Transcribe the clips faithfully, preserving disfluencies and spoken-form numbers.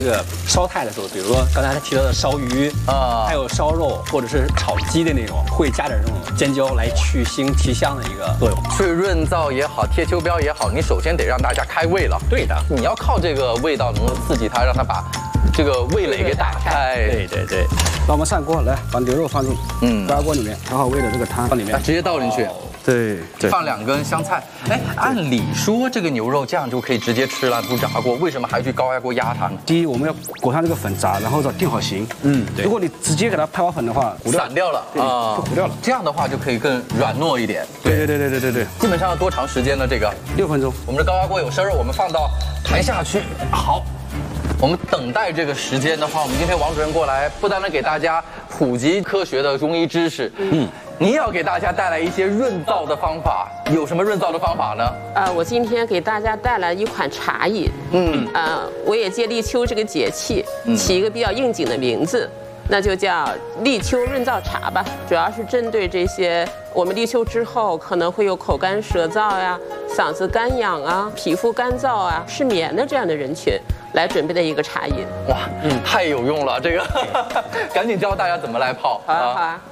这个烧菜的时候，比如说刚才他提到的烧鱼啊，还有烧肉或者是炒鸡的那种，会加点这种尖椒来去腥提香的一个作用。 去润燥也好，贴秋膘也好，你首先得让大家开胃了。 对的， 你要靠这个味道能刺激它，让它把这个味蕾给打开。 对对对。 那我们上锅来，把牛肉放入嗯高压锅里面，调好味的这个汤放里面， 直接倒进去。 对对， 放两根香菜。哎，按理说这个牛肉这样就可以直接吃了，不炸过，为什么还去高压锅压它呢？ 第一，我们要裹上这个粉炸，然后再定好型。嗯，对。如果你直接给它拍好粉的话， 散掉了啊， 就糊掉了。 这样的话就可以更软糯一点。 对对对对对对对。 基本上要多长时间呢？这个六分钟。 我们的高压锅有声儿，我们放到台下去。好。我们等待这个时间的话，我们今天王主任过来，不单单给大家普及科学的中医知识，嗯，你也要给大家带来一些润燥的方法。有什么润燥的方法呢？ 呃，我今天给大家带来一款茶饮，嗯，呃，我也借立秋这个节气，起一个比较应景的名字，那就叫立秋润燥茶吧。主要是针对这些我们立秋之后可能会有口干舌燥呀、嗓子干痒啊、皮肤干燥啊、失眠的这样的人群。来准备的一个茶饮， 哇，嗯，太有用了，这个，赶紧教大家怎么来泡。 好啊，好啊。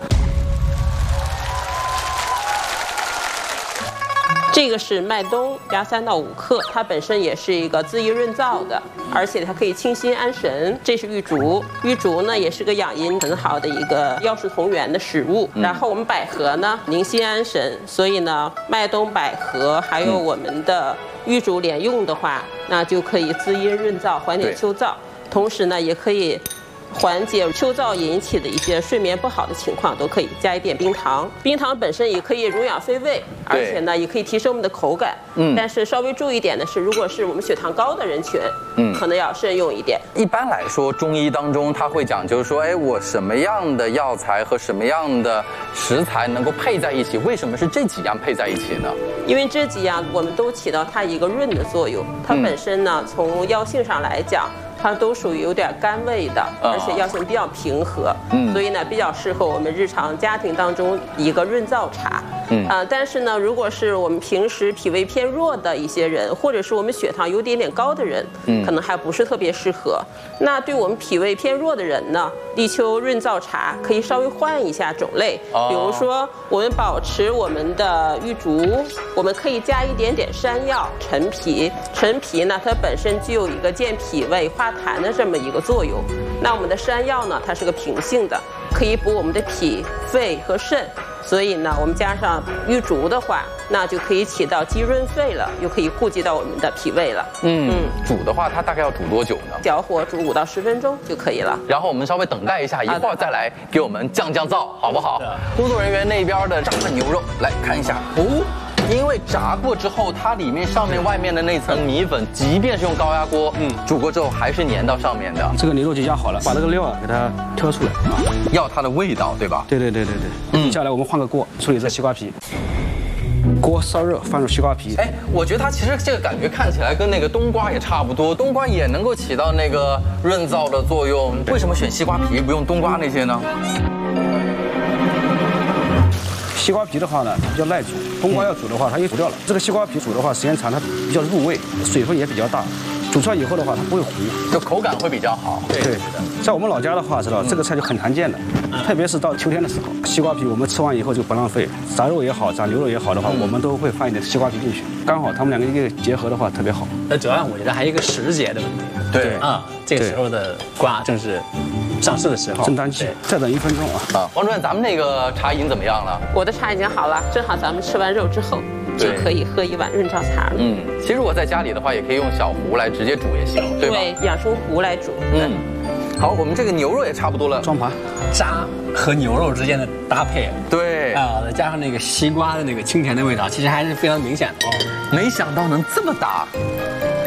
这个是麦冬加三到五克，它本身也是一个滋阴润燥的，而且它可以清心安神。这是玉竹，玉竹呢也是个养阴很好的一个药食同源的食物。然后我们百合呢宁心安神，所以呢麦冬、百合还有我们的玉竹连用的话，那就可以滋阴润燥，缓解秋燥，同时呢也可以缓解秋燥引起的一些睡眠不好的情况，都可以加一点冰糖。冰糖本身也可以荣养肺胃，而且呢也可以提升我们的口感。嗯，但是稍微注意点的是，如果是我们血糖高的人群，嗯，可能要慎用一点。 一般来说，中医当中它会讲究说，哎，我什么样的药材和什么样的食材能够配在一起？为什么是这几样配在一起呢？ 因为这几样我们都起到它一个润的作用。它本身呢，从药性上来讲，它都属于有点甘味的，而且药性比较平和，嗯，所以呢比较适合我们日常家庭当中一个润燥茶，嗯啊、呃，但是呢，如果是我们平时脾胃偏弱的一些人，或者是我们血糖有点点高的人，嗯，可能还不是特别适合。那对我们脾胃偏弱的人呢，立秋润燥茶可以稍微换一下种类，哦、比如说我们保持我们的玉竹，我们可以加一点点山药、陈皮。陈皮呢，它本身具有一个健脾胃、化痰的这么一个作用。那我们的山药呢，它是个平性的，可以补我们的脾、肺和肾。所以呢，我们加上玉竹的话，那就可以起到既润肺了，又可以顾及到我们的脾胃了。 嗯，嗯煮的话，它大概要煮多久呢？ 小火煮五到十分钟就可以了。 然后我们稍微等待一下，一会儿再来给我们降降燥，好不好？工作人员那边的炸的牛肉，来看一下哦。因为炸过之后，它里面上面外面的那层米粉，即便是用高压锅，嗯，煮过之后还是粘到上面的。 这个牛肉就压好了，把这个料啊给它挑出来啊， 要它的味道，对吧？ 对对对对对。嗯，接下来我们换个锅处理这西瓜皮。锅烧热，放入西瓜皮。 哎，我觉得它其实这个感觉看起来跟那个冬瓜也差不多，冬瓜也能够起到那个润燥的作用。为什么选西瓜皮不用冬瓜那些呢？ 西瓜皮的话呢，它比较耐煮；冬瓜要煮的话，它又糊掉了。这个西瓜皮煮的话，时间长它比较入味，水分也比较大。煮出来以后的话，它不会糊， 就口感会比较好。 对对的，在我们老家的话，知道这个菜就很常见的，特别是到秋天的时候，西瓜皮我们吃完以后就不浪费，炸肉也好，炸牛肉也好的话，我们都会放一点西瓜皮进去，刚好它们两个一个结合的话特别好。 那主要我觉得还有一个时节的问题。 对啊，这个时候的瓜正是上市的时候， 正当季。再等一分钟啊！ 啊，王主任，咱们那个茶饮怎么样了？ 我的茶已经好了，正好咱们吃完肉之后就可以喝一碗润燥茶了。 嗯，其实我在家里的话，也可以用小壶来直接煮也行，对吧？ 对，养生壶来煮。嗯， 好，我们这个牛肉也差不多了， 装盘。 渣和牛肉之间的搭配， 对啊，再加上那个西瓜的那个清甜的味道，其实还是非常明显的哦。 没想到能这么搭。